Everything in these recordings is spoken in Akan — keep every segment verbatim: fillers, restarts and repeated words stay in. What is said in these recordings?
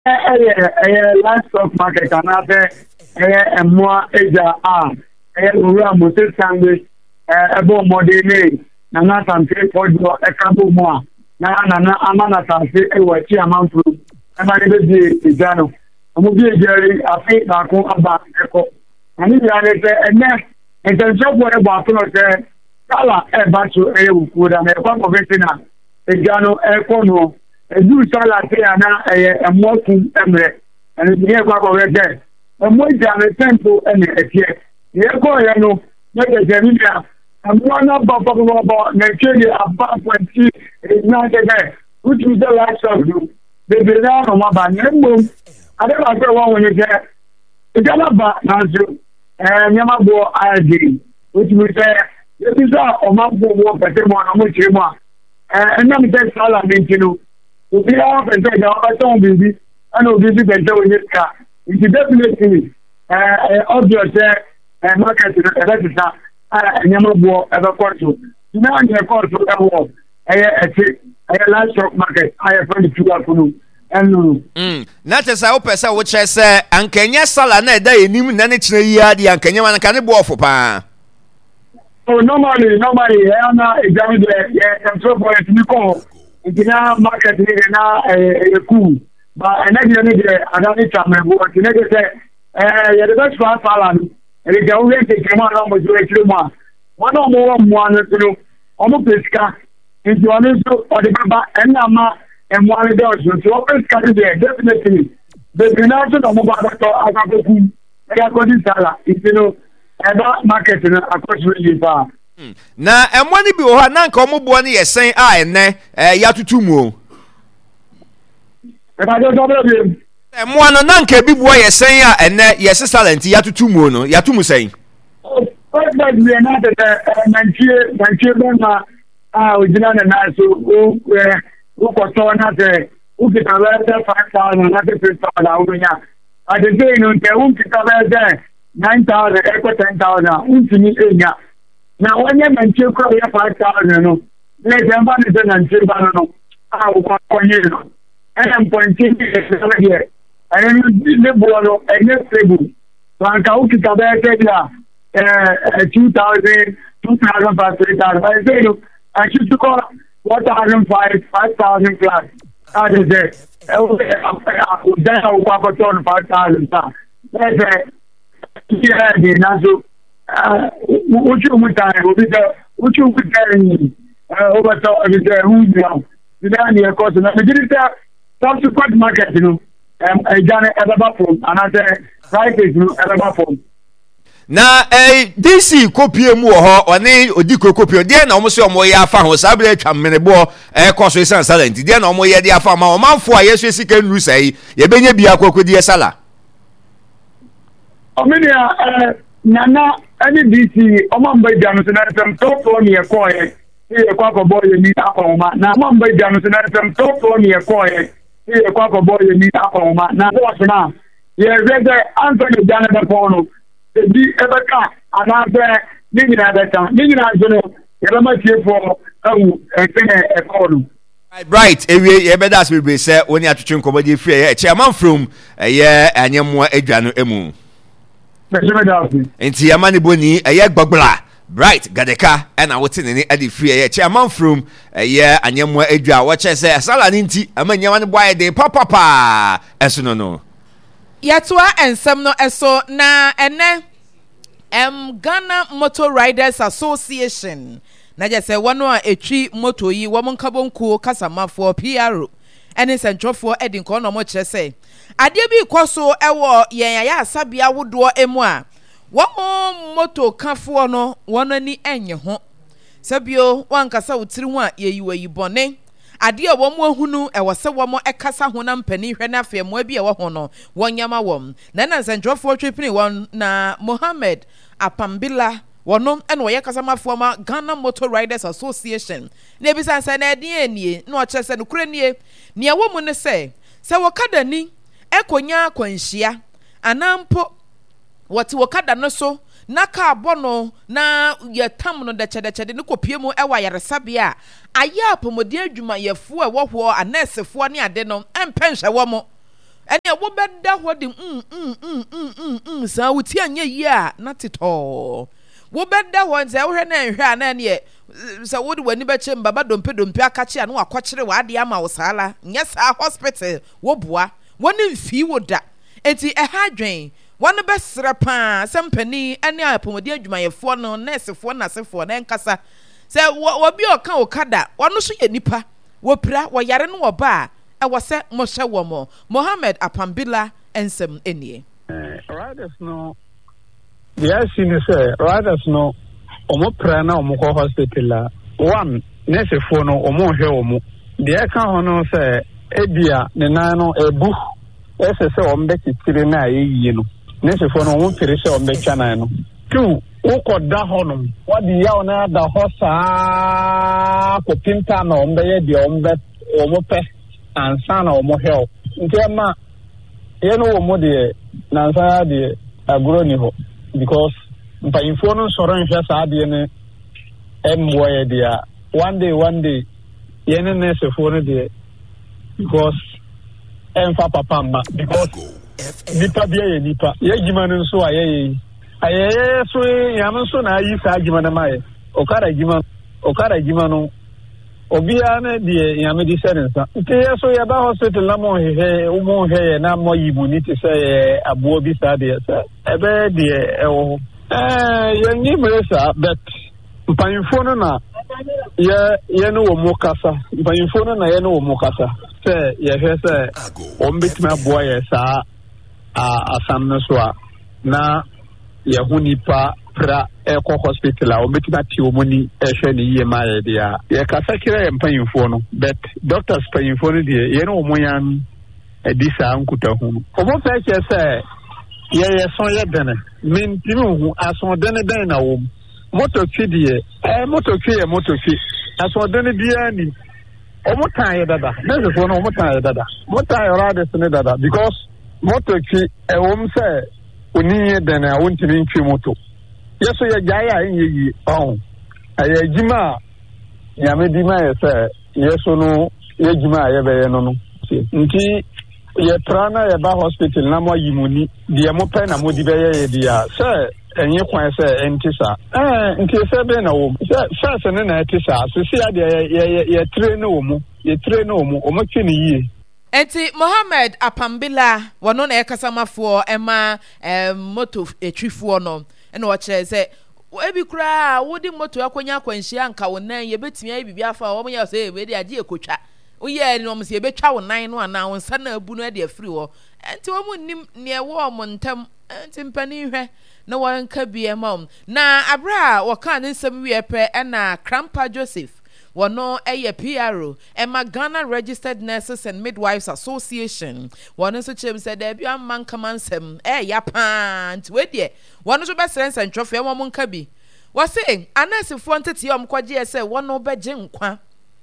eh livestock market and other eh more eja ah eh owura Moses Sangbe eh ebo modele na na sanse podo e kabo mo a na na na amana sanse e wachi amanfru e ma ne be ejano omo bi ejari afi na ko aba eko ani ya ne se ene intention bo e ba to no se sala e ba so e wuku da me kwa professional ejano e ko no edu sala te ana e emoku emre ani bi e kwa ko re de emo ejane tempo ene etie ye ko ye no ne de jemia amwana baba baba na kele aba twenty na de be which is the last of you the be na no ma ba nembo ade ba pe won won je ejana ba na zo eh nyama bo adi which we say this is o ma bo wo pete mo na mo chire mo eh na mi te sala mi tinu obi a pe te ja ba ton bibi ana obi bi pe te o ni ka it is definitely eh obvious eh market na e ta nyama bo ebe kwarto na anye kwarto ewo eye eti eye livestock market eye from the sugar kunu enu mm na tesa wo pesa wo che se ankanya sala na eda enim na ne kire yi ade ankanya man kan bo ofo pa oh normally normally eh na exam de eh control for it ni ko itina market ni na eh ku ba energy ni de adani chamre bo ti ne de eh ye de best for sala ni ele ga uwe ke kema na mo jure kire mo one o mo mo anu tinu o mo pesika nti o ni so o de baba enna ma emo ani de o so o pesika de definitely the binance no mo ba to akakoku e ga ko di sala itinu e ba market na akosuru yi ba na emo ni bi o ha na nka o mo bo ni yesen a ene ya tutu mu o e ba do do bi emo ano na nka bi bo yesen a ene yesi talent ya tutu mu no ya tumu sen But we are not a Nigeria, Nigeria, ah, we did not know. So, who got on as who get a five thousand, another three thousand over here. I did say, no, they won't get there nine thousand, equal ten thousand, infinite. Now, when you mention five thousand, no, let them find it and say, no, I will go on you. And I'm pointing here. And then you live on a next table. So, I'm going to get there. Uh, two thousand, two thousand five, three thousand. I say, look, I should call one thousand five, five thousand plus. That is it. Then I will walk on five thousand. That's it. Yeah, the Nazo. What you would time? What you would tell me? Over the who's now. The Daniel, of course, and I did it subsequent market, you know. Um, I done it at the bottom, and I said, prices, you know, at the bottom. Na eh D C kopie mu ho oni odiko kopie de na omo se omo ya afa ho sabele atwa menebo eh koso isan salent de na omo ye de afa ma omanfo a yeso sika nru sai ye benye bia kwakodi e sala ominia eh nana ani D C omo mba dia no se na tem top to ni e ko ye e kwa ko boy ni akoma na omo mba dia no se na tem top to ni e ko ye e kwa ko boy ni akoma na what na ye rede Anthony Jana de Pono di ebeka anabe ni nyina beta ni nyina jono yeba ma tie for awu ekene ekonu right ewie ye beda as we say oni atwetwe nkomodi free ye chairman from ye anyemo adwa no emu enti yamani boni ye gbogbla bright gadeka na wote ne ade free ye chairman from ye anyemo adwa wo che say sala ni nti amanyama ne boy de papa pa eso no no Yatwa ensem no eso na ene em Ghana Motor Riders Association na je se wono a etwi moto yi wo nkabonku kasamafo P R ene sentrofo edin ko no mo kire se ade bi koso ewo yen ya asabia wodo emu a wo moto kafo no wono ni enye ho sabio wankasa wotiri ho a yeyiwa yi bone ade a wo mo ahunu e wo se wo mo ekasa ho na mpani hwe na afia mo abi e wo ho no wonyama wom na na sentrofo twepini won na Mohammed Apambila wonom ene wo yekasa mafo ma Ghana Motor Riders Association na bi san na ade anie na o kyerese no kura nie ne wo mu ne se se wo kada ni ekonya kwanhia anampo wote wo kada no so na ka bono na yetam no de chede chede ne kopie mu ewa yaresabia aya apomodi adwuma yefo e wo ho anesefo ne ade no empenhwe wo mo ɛne wo bɛda hɔ de mm mm mm mm mm saa wo ti anya yi a na tetɔ wo bɛda hɔ sɛ wo hwɛ na nhwɛ a na ne sɛ wo de wani bɛkyɛ mbaba dompe dompe akakyɛ a no akɔkyere wa ade ama wo saala nyɛ saa hospital wo boa woni mfi wo da enti ɛha dwen wɔn bɛsrɛ paa sɛ mpani ne apɔmɔden adwumayɛfoɔ no nɛɛsefoɔ nasefoɔ na nkasa sɛ wɔbi ɔka okada wɔn so yɛ nipa wɔpira wɔyare no wɔ ba a ɛwɔ sɛ mohyɛ wɔ mo Mohammed Apambila nsɛm enie riders no deɛ asi ne sɛ riders no ɔmo pra na ɔmo kɔ hospital a one nɛɛsefoɔ no ɔmo hwɛ ɔmo deɛ ɛka ho no sɛ ebia ne nan no ebu ɛsɛ sɛ ɔmo bɛtitiri na ayɛyie no nɛɛsefoɔ no ɔmo pere sɛ ɔmo bɛtwa nan no two wokɔda hɔ no wɔde yaw na ada hɔ saa kɔpinta na ɔmo bɛyɛ deɛ ɔmo bɛ ɔmo pɛ ansa na ɔmo hwɛ nti ɛma yɛn no wɔ mo deɛ nansa deɛ agorɔ ni hɔ because mpanyinfoɔ no nsɔrɔ nhwɛ saa adeɛ no ɛmmoa yɛ deɛ one day one day yɛn ne nɛɛsefoɔ no deɛ because ɛmfa papa mma because nipa bi yɛ nipa yɛ adwuma no nso a yɛyɛ yi ayɛyɛ so yɛn nso na ayi saa adwuma no ma yɛ ɔkara adwuma ɔkara adwuma no obiara no deɛ yɛn de hyɛ ne nsa nti yɛ so yɛba hospital na mo hwehwɛ mo hwɛ yɛ na mo yi mu ni te sɛ yɛ aboɔ bi saa deɛ sɛ ɛbɛyɛ deɛ ɛwɔ hɔ ɛɛ yɛn ni mmerɛ saa but mpanyinfoɔ no na yɛ yɛn no wɔ mo kasa mpanyinfoɔ no na yɛn no wɔ mo kasa sɛ yɛhwɛ sɛ wɔn bɛtumi aboa yɛ saa a asam no so a na yɛho nipa pra ɛkɔ hospital a wɔn bɛtumi ate wɔn ni ɛhwɛ ne yie ma yɛ deɛ a yɛkasa kyerɛ yɛn mpanyinfoɔ no but doctors mpanyinfoɔ no deɛ yɛn no wɔn yan ɛdi saa nkutaho no wɔn fɛ kyerɛ sɛ yɛyɛ sɔn yɛ dɛnɛ mintimi hu asɔndɛnɛ dɛn na wɔm mototwi deɛ ɛɛ mototwi yɛ mototwi asɔndɛnɛ biara ni wɔn tan yɛ dada nɛɛsefoɔ no wɔn tan yɛ dada wɔn tan yɛ ɔrades ne dada because mototwi ɛwɔm sɛ oni yɛ dɛnɛ a wɔntumi ntwi moto yɛ so yɛ gyae a ɛnyɛ yie ɔn ɛyɛ adwuma a nyame di ma yɛ sɛ yɛ so no yɛ adwuma a yɛbɛyɛ no no nti yɛ pra na yɛba hospital na mo ayi mu ni deɛ mo pɛ na mo di bɛyɛ yɛ deɛ a sɛ ɛnyɛ kwan sɛ ɛnti saa ɛɛ nti sɛ bɛn na wɔm sɛ sɛɛsɛ ne na ɛte saa sisi adeɛ yɛ yɛ yɛ tire ne wɔ mu yɛ tire ne wɔ mu wɔn atwi ne yie. Enti Mohammed Apambila wɔno na ɛkasamafoɔ ɛma ɛɛ moto etwifoɔ no ɛna wɔkyerɛ sɛ ebi koraa wodi moto akɔnya akwanhyia nka wo nan yɛbɛtumi ayi bibi afa wɔn yɛ sɛ ebi de agye ekotwa woyɛ ni wɔn sɛ yɛbɛtwa wo nan no anaa wo nsa na abu no de afiri hɔ enti wɔn nim nea ɛwɔ wɔn ntam enti mpani hwɛ na wɔn nka bi ɛma wɔn na abra a wɔka ne nsɛm wie pɛ ɛna Krampa Joseph wɔno ɛyɛ P R O ɛma Ghana Registered Nurses and Midwives Association wɔno nso kyerɛ sɛ dɛbi amma nkama nsɛm ɛyɛ paa nti wɔdeɛ wɔno nso bɛsrɛ nsɛntwɔfo ɛwɔ mo nka bi wɔse anɛsefoɔ ntete yɛ ɔmkɔgye sɛ wɔno bɛgye nkwa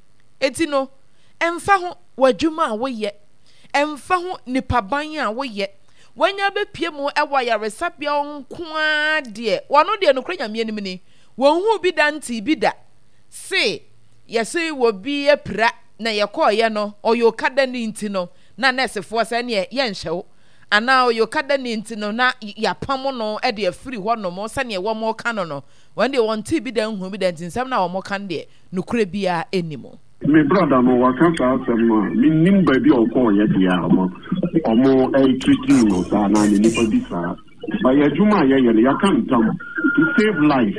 eti no ɛmfa ho w'adwuma a woyɛ ɛmfa ho nipaban a woyɛ wɔnya bɛpie mu ɛwɔ yaresabea nkoa deɛ wɔno deɛ no kora nyame anim ni wɔn hu bi da nti bi da se yɛse wɔ bi apira na yɛkɔɔyɛ no ɔyɛ okada ne nti no na nɛsefoɔ sɛ neɛ yɛnhyɛw anaa ɔyɛ okada ne nti no na yɛapam no ɛde afiri hɔ nom sɛneɛ wɔn ka no no wɔn deɛ wɔn ti bi da nhu bi da nti nsɛm na wɔn ka no deɛ nokora biara anim. Me brother no waka saa asɛm no a menim baabi a ɔkɔɔyɛ deɛ a ɔmo ɔmo ɛyɛ treating no saa na ne nipa bi saa bayɛ adwuma a yɛyɛ no yɛaka ntam to save life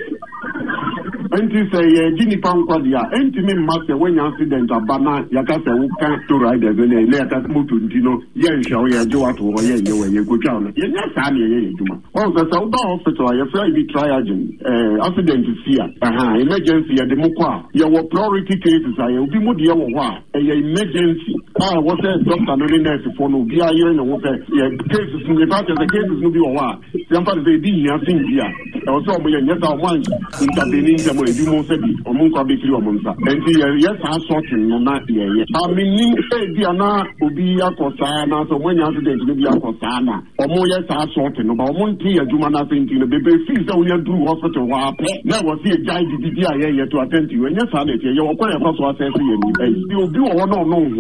enti sɛ yɛgye nipa nkwa deɛ a ɛntimi mma sɛ woanya accident aba na yɛka sɛ woka to riders ne ɛne yɛka sɛ moto nti no yɛnhwɛ wo yɛgye wato hɔ yɛnyɛ wɔ yɛkɔtwa wo no yɛnyɛ saa ne yɛyɛ adwuma ɔn sɛ sɛ woba hospital a yɛfrɛ bi triagen accident si a aha emergency yɛde mo kɔ a yɛwɔ priority cases a yɛ obi mu deɛ wɔ hɔ a ɛyɛ emergency a ɛwɔ sɛ doctor no ne nursefoɔ no obiara yere ne ho sɛ yɛ cases no yɛfa kyɛ sɛ cases no bi wɔ hɔ a yɛmfa no sɛ ɛdi hia sen bi a ɛwɔ sɛ ɔmo yɛ nyɛ sɛ ɔmo intervene ntɛm ebi mo sɛ bi ɔmo nkwa bɛfiri ɔmo nsa nti yɛ saa sɔɔten no na yɛyɛ amenim ebi a na obi akɔ saa na sɛ ɔmo anya accident no bi akɔ saa na ɔmo yɛ saa sɔɔten no ba ɔmo nte adwuma no ase nti no bebe fii sɛ wonya duru hospital hɔ apɛ na ɛwɔ sɛ yɛgyae dididi a yɛyɛ to attend to ɛnyɛ saa na ɛtiɛ yɛwɔ kɔ yɛkɔ so asɛ sɛ yɛ nipa yi obi wɔ hɔ na ɔno nhome te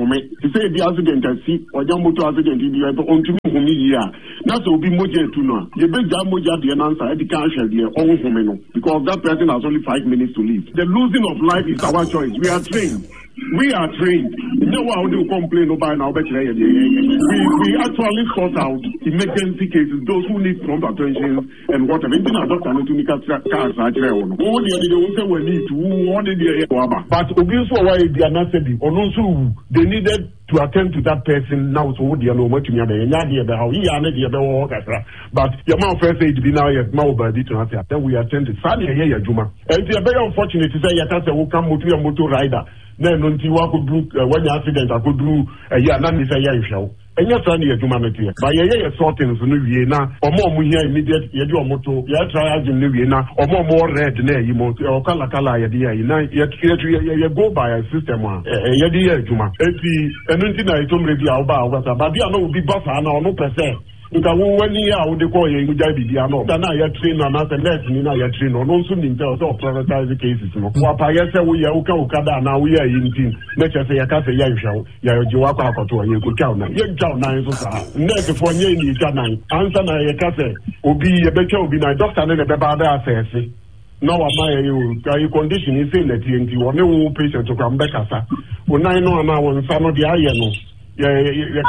say the accident I see or the motor accident in the on to me here. That's will be moja to know. You bet jam moja the answer at the cash the on woman because that person has only five minutes to live. The losing of life is our choice. We are trained. We are trained. You know how do complain about now? We we actually sort out emergency cases, those who need prompt attention and whatever. Even our doctor need to make a cars actually on. All the other ones we need to what did they but obviously why they are not saying or also they needed to attend to that person now so they know what to me and how he and the other orchestra. But your mouth first say to be now your mouth by the answer. Then we attended. Sadly, here Juma. And it's very unfortunate to say you can't say who come to your motor rider. Then until I could do when the accident I could do a year not say yeah show. And yes, I need a humanity. But yeah, yeah, sorting for New Vienna or more we hear immediate you do a moto, yeah, try in New Vienna or more more red than you want or color color idea. You know, yet you go by a system one. Yeah, dear Juma. And until I told me the Alba was about the other would be buffer no no per se. Nka wo wani a wo de ko ye nguja bibia no da na ya train na na select ni na ya train no no so ni ntel so prioritize cases no wa pa ye se wo ye wo ka wo ka da na wo ye yin tin na che se ya ka se ya hwa ya je wa kwa akoto ye ko twa na ye twa na so sa net for nye ni twa na answer na ye ka se obi ye be twa obi na doctor ne be ba da asese no wa ma ye o ka yi condition is say let you nti wo ne wo patient to kam be kasa wo nine no na wo nsa no de aye no yeah, yeah,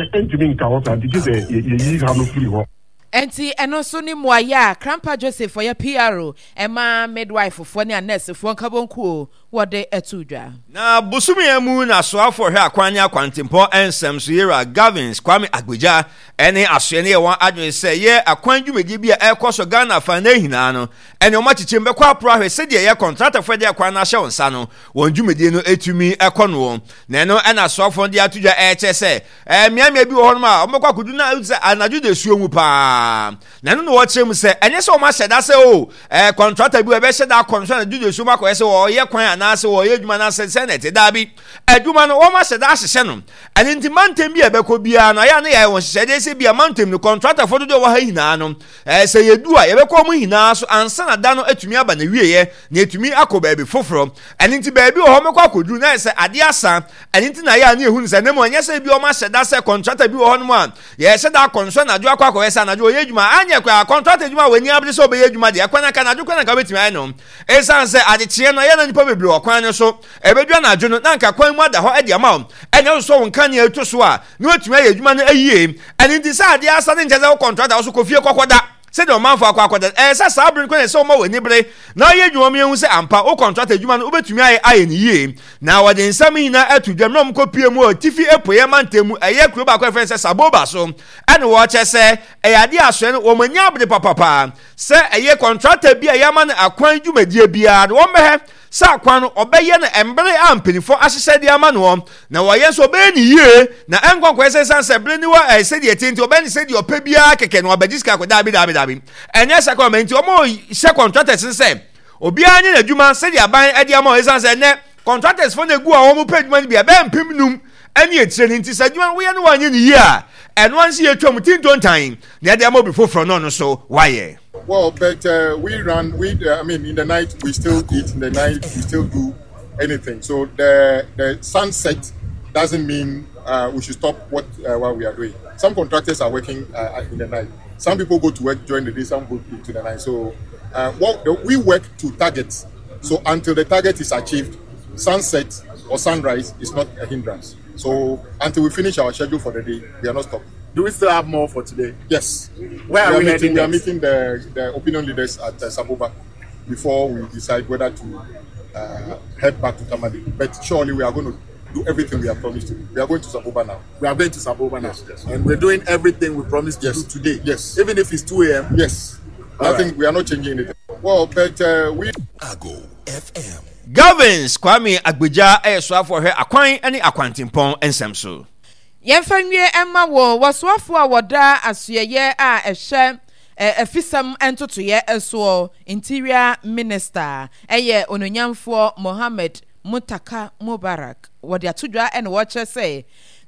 yeah, Enti eno so ni mwaya Grandpa Joseph for your P R O ema midwife for ne nurse for nkabonku wo de etudwa na busumi emu na so for her akwanya kwantempo ensem so yera Gavins Kwame Agbeja ene asone ye won adwen se ye akwanjumedi bia ekoso Ghana fa na hina no ene o machiche mbekwa apro ahwe se de ye contract for de akwan na hye wonsa no wonjumedi no etumi ekono na eno ena so for de atudwa e che se eh miamia bi wo ho no ma omekwa kudu na anaju de suomu pa na no wo chem se enye se o ma sheda se o eh contractor bi we be sheda contract na jude suomu akọ se wo ye kwan na se wo ye djuma na se senate da bi adwuma no wo ma sheda ahye no ene nti mantem bi e be ko bia no ya na ye won shede se bia mantem no contractor for do wo ha hina no eh se ye du a ye be ko mu hina so ansa na da no atumi aba na wieye na atumi akoba bi foforo ene nti ba bi wo ho mekọ akodu na se ade asa ene nti na ya na ehunu se ne mo anya se bi wo ma sheda se contractor bi wo ho no ma ye sheda contract na jo akọ akọ ye se na jo ye djuma anya kwa contract djuma we ni abde so be ye djuma de akwana ka na jo kwana ka betimi ai no e san se ade chie no ye na nipa bebre okwan ne so e bedwa na jo no na nka kwan mu ada ho e de ama enya so won kan ye to so a no atumi ye djuma no ayie ene nti sa ade asa de ncheze contract so kofie kokoda se de o manfo akwa akoda eh sa sa abrin kwan se o ma we ni bre na ye djuma me hu se ampa o contract djuma no obetumi ai ai ni yie na wade nsam hina atudwam no mkopie mu o tifi epoye mantemu eye kuro ba kwa fense saboba so ene wo che se e ade aso no wo manya abde papapa se eye contract bia yama na akwan djumadie bia wo mehe sa akwan no obeye na embre ampenifo ahyehye de ama no na wo ye so be ni yie na enkwankwa se sanse bre ni wa e se de tinti obe ni se de opa bia keke no obagiska kwa dabi dabi dabi enye se kwa menti omo she contract se obi anya na djuma se de aban e de ama o sanse ne contractors for na gu a wo mo pa djuma ni bia be mpem num ani etire ni nti se djuma wo ye no wanye ni yie a eno anse ye twam tintontan na de ama obi foforo no no so why. Well, but uh, we run, we, uh, I mean, in the night, we still eat, in the night, we still do anything. So the, the sunset doesn't mean uh, we should stop what, uh, what we are doing. Some contractors are working uh, in the night. Some people go to work during the day, some go into the night. So uh, well, we work to targets. So until the target is achieved, sunset or sunrise is not a hindrance. So until we finish our schedule for the day, we are not stopping. Do we still have more for today? Yes. Where are we, we meeting? We are meeting the, the opinion leaders at uh, Saboba before we decide whether to uh, head back to Tamale. But surely we are going to do everything we have promised to do. We are going to Saboba now. We are going to Saboba now. Yes, yes. And we're doing everything we promised to yes. do today. Yes. Even if it's two a.m. Yes. All Nothing. Right. We are not changing anything. Well, but uh, we. Ago F M. Gavins Kwame Agbeja e so afo hwe akwan ene akwantempon ensem so. Yemfanwie emma wo wasoafo a woda asuyeye a ehye afisam entotoye eso interior minister eye ononyamfo Mohammed Mutaka Mubarak wode atudwa ene wo kire say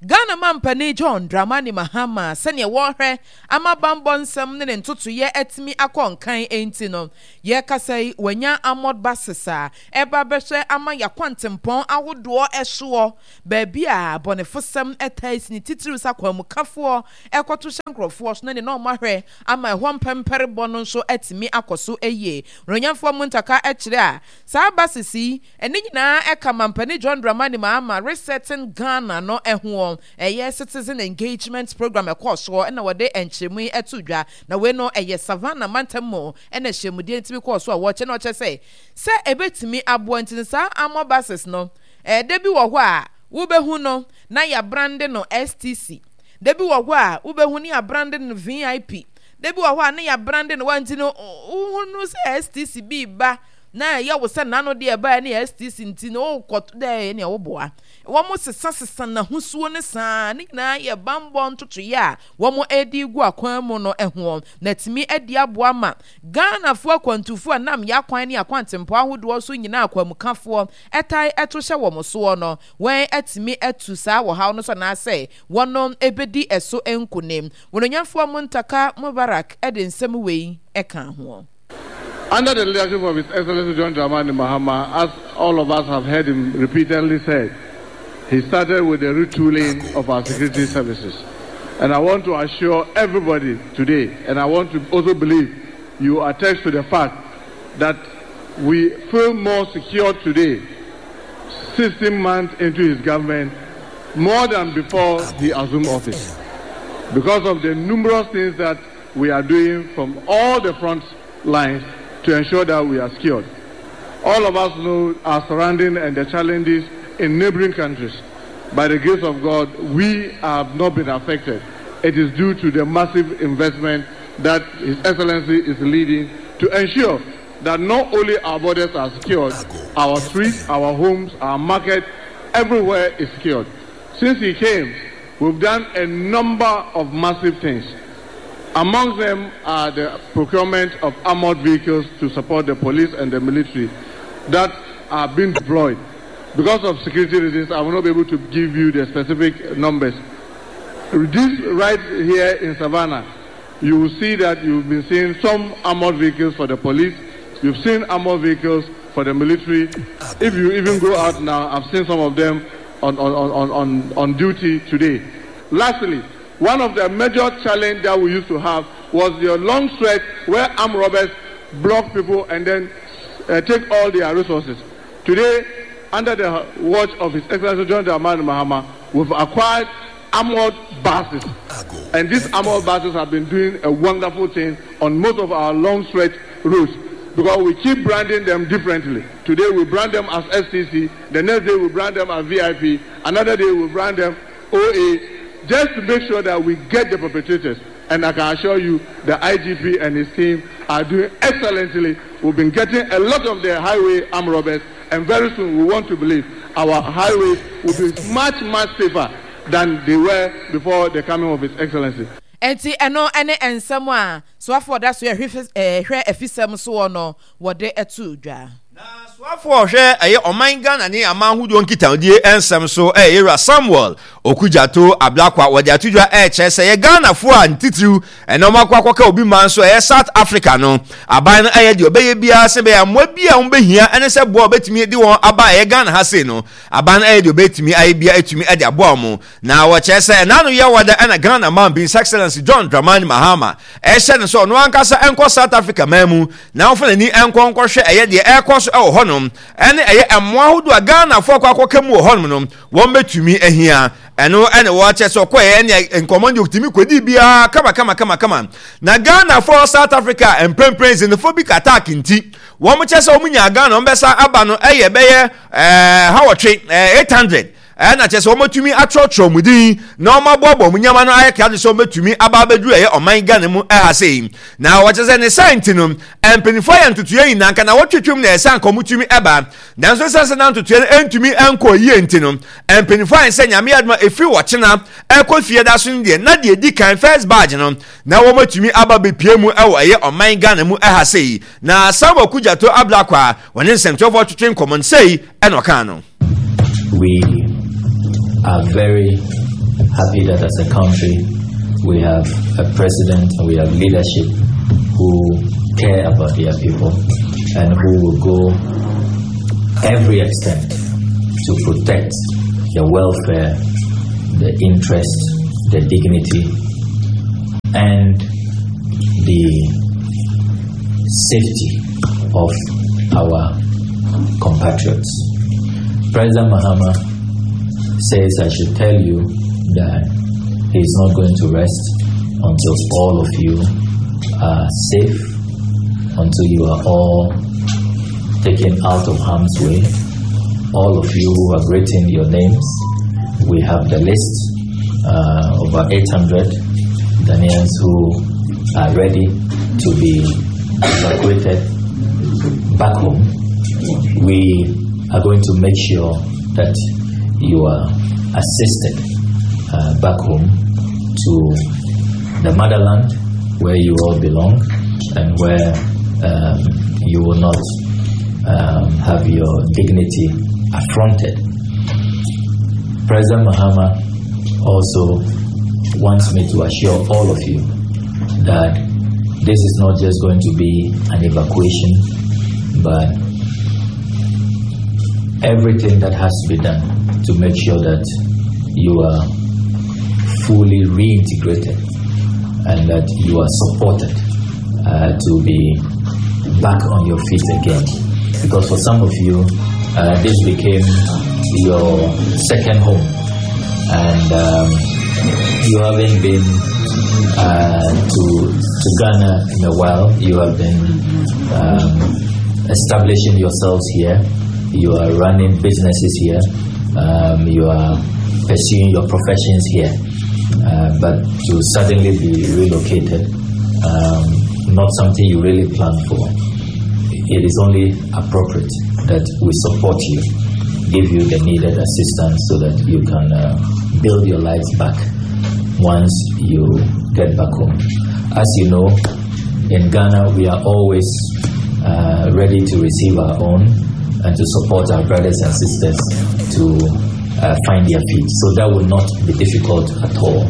Ghana Mampani John Dramani Mahama sene wohwe ama bambo nsem ne ntoto ye etimi akonkan enti no ye kasai wanya amod basesa eba behwe ama yakwantempon awodo ehwo baabi a bonefosem etais ni titiru sakwamu kafo ekoto hyenkrofo so ne no mahwe ama ehwo mpempere bono nso etimi akoso eye ronyamfo muntaka ekire a saa basisi eni nyina eka Mampani John Dramani Mahama resetting Ghana no ehwo eye citizen engagement program ekoso na wode enchemu etudwa na we no eye Savannah Mantamo ena hyemudie ntimi koso a wo che no che se se ebetimi aboantin sa amobases no eh debi wo ho a wo behu no na ya brand no S T C debi wo ho a wo behu ni ya brand no V I P debi wo ho a na ya brand no wanti no wo no se S T C bi ba na ya wo se nano de ba na S T C nti no kwot de ne wo boa wo mo sesa sesa na husuo ne saa ni na ye bambo ntoto ya wo mo edi gu akwan mu no eho na timi edi aboa ma Ghana fo akwantufu anam ya kwan ne akwantempo ahodo so nyina akwamukafo etai eto hye wo mo so no wen etimi etu saa wo haw no so na ase wonom ebedi eso enkunem wononyafo mo ntaka Mubarak edi nsem wei eka ho. Under the leadership of His Excellency John Dramani Mahama, as all of us have heard him repeatedly said, he started with the retooling of our security services. And I want to assure everybody today, and I want to also believe you attest to the fact that we feel more secure today, sixteen months into his government, more than before he assumed office, because of the numerous things that we are doing from all the front lines to ensure that we are secured. All of us know our surrounding and the challenges in neighboring countries. By the grace of God, we have not been affected. It is due to the massive investment that His Excellency is leading to ensure that not only our borders are secured, our streets, our homes, our market, everywhere is secured. Since he came, we've done a number of massive things. Among them are the procurement of armored vehicles to support the police and the military that are being deployed. Because of security reasons, I will not be able to give you the specific numbers. This right here in Savannah, you will see that you've been seeing some armored vehicles for the police. You've seen armored vehicles for the military. If you even go out now, I've seen some of them on, on, on, on, on duty today. Lastly, one of the major challenges that we used to have was the long stretch where armed robbers block people and then uh, take all their resources. Today, under the watch of His Excellency John Dramani Mahama, we've acquired armored buses. And these armored buses have been doing a wonderful thing on most of our long stretch routes, because we keep branding them differently. Today we brand them as S T C, the next day we brand them as V I P, another day we brand them O A, just to make sure that we get the perpetrators. And I can assure you the I G P and his team are doing excellently. We've been getting a lot of the highway armed robbers, and very soon we want to believe our highways will be much, much safer than they were before the coming of His Excellency. Enti eno ene ensem a so afọ da so hwe eh hwe afisem so no wode etu dwa na so afọ hwe eye oman Ghana ni amanhudo nkitaodie ensem so eh Era Samuel Okujato Ablakwa wode atudwa eh chese ye Ghana fo a ntitiru eno makwa akoka obi man so eh South Africa no aban no eh de obeye bia se be ya mwa bia wo behia ene se bo obetimi de won aba eh Ghana ha se no aban eh de obetimi ai bia etumi eh de abo mo na wo chese na no ye wada ena Ghana man bin Excellency John Dramani Mahama eh she no so no ankasa enko South Africa mamu na wo fana ni enko enko hwe eh de eh koso eh wo honom ene eh emwa hodo Ghana fo akwa akoka mu wo honom no wo betumi ehia eno ene wo che so kwa ene enkomo ndi otimi kwedi bia kama kama kama kama na Ghana for South Africa empemprense in phobic attack nti wo mo che so munya Ghana ombesa aba no eye beye eh hawotwe eight hundred na che so matumi atrotro mudi na omabobo munyama no ayeka de so matumi aba bedu eye oman Ghana mu ehase na wo che se ne saint no empenifo ya ntutu yin na nka na wotwetwem na esan komutumi eba na so sense na ntutu entumi enko yie nti no empenifo ya se nyame adma efi wo chena ekofie da so ndie na de di kan first badge no na wo matumi aba bepie mu ewo eye oman Ghana mu ehase na Samuel Okujato Ablakwa woni nsentofo twetwen common say enoka no we are very happy that as a country we have a president and we have leadership who care about their people and who will go every extent to protect the welfare, the interest, the dignity, and the safety of our compatriots. President Mahama says I should tell you that he is not going to rest until all of you are safe, until you are all taken out of harm's way. All of you who have written your names, we have the list, uh, over eight hundred Ghanaians who are ready to be evacuated back home. We are going to make sure that you are assisted uh, back home to the motherland where you all belong and where um, you will not um, have your dignity affronted. President Mahama also wants me to assure all of you that this is not just going to be an evacuation, but everything that has to be done to make sure that you are fully reintegrated and that you are supported uh, to be back on your feet again. Because for some of you, uh, this became your second home, and um, you haven't been uh, to to Ghana in a while. You have been um, establishing yourselves here. You are running businesses here. Um, you are pursuing your professions here. Uh, but to suddenly be relocated, um, not something you really planned for. It is only appropriate that we support you, give you the needed assistance so that you can uh, build your lives back once you get back home. As you know, in Ghana, we are always uh, ready to receive our own and to support our brothers and sisters to uh, find their feet. So that will not be difficult at all.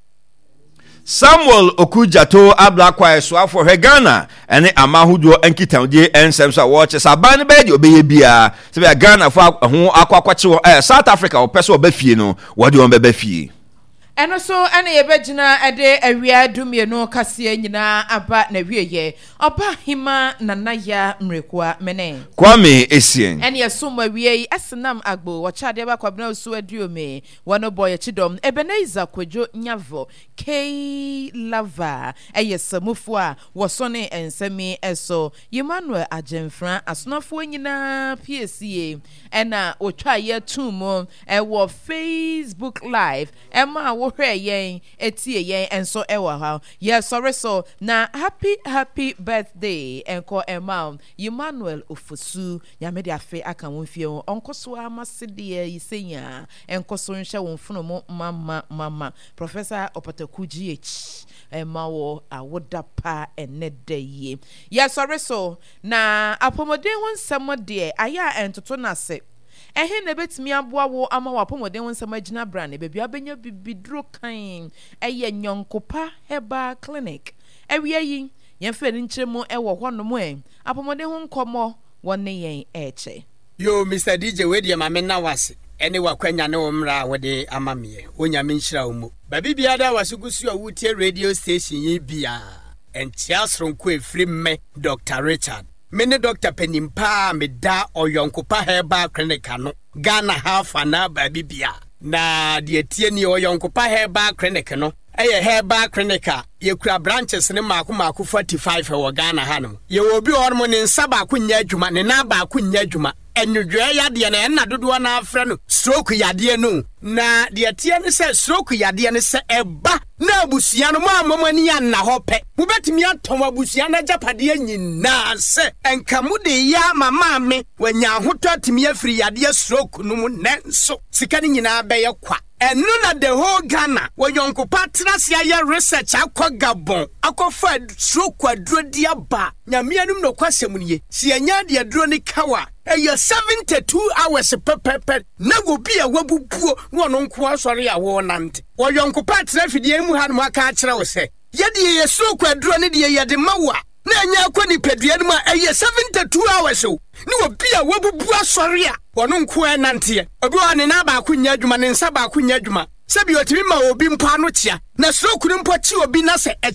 Samuel Okujato Ablakwa Eswa for Ghana and Amahudo Enkitandi and Samsa watches Saban bed obey bia. So Ghana for who aqua South Africa or Peso Befino. What do you want Befi? And also, any ebejina ade awia dumie no kase nyina aba na wieye oba hima nanaya mrekwa mene Kwame Esien ene yesumwa wiei asenam agbo wachade ba kwabna osu aduome wono boy chidom Ebenezer Kwadwo Nyavo K Lava eyesamufo a wosone ensemi eso Emmanuel Ajemfran asonafo nyina P S C ena otwa ye tumo ewo Facebook live ema wohwe yen etie yen enso ewa ha yes sorry so na happy happy birthday enko emam Emmanuel Ofosu yamede afe aka wonfie onkoso amasede yisenya enkoso nhwe wonfuno mo mama mama Professor Opataku G H emawo awoda pa enede ye yes sorry so na apomoden wonsam de aya entoto na se ehe na betimi aboa wo ama wapomoden wonsam agina brand bebi abenya bibidro kan eye nyonkopa heba clinic ewie yi yemfe ni nchiremu ewo honom en apomoden ho nkomo wonne yen eche yo Mister D J we de ma me na wase ene wakwanya ne omra wode amamie onyame nhyira omu babi biada wasugusu awutie radio station yi bia entiasronko efri me Doctor Richard mene Doctor Penimpa me da oyonkopa heba clinic no Ghana half ana babi bia na de tie ni oyonkopa heba clinic no eye heba clinic yekura branches ne maako maako forty-five e wo Ghana hanom ye obi ormo ne nsaba ko nya adwuma ne na ba ko nya adwuma enudwe yade ne na dodo na afra no stroke yade no na de tie ne se stroke yade ne se eba na abusia no ma mamani ya na hope mubetimi atom abusia na japade nyina se enkamu de ya mama me wanya hoto timi afiri yade stroke no mu nenso sika ni nyina be ye kwa and none of the whole Ghana where young Patras ya research akwa Gabon akwa stroke quadrodia ba nyamianum no kwasemunye si anya de adroni kawa eya seventy-two hours pepepe na go bi a wabubuo no no nko asori a wo nante wo young Patra fidie mu ha no aka akere wo se ye de ye stroke quadroni de ye de mawa na anya akwa ni pedua no ma eya seventy-two hours o ni wo bi a wabubu asori a wono nko enante obi wa ne na ba akunya adwuma ne nsa ba akunya adwuma sabi otimi ma obi mpa no tia na stroke ni mpo chi obi na se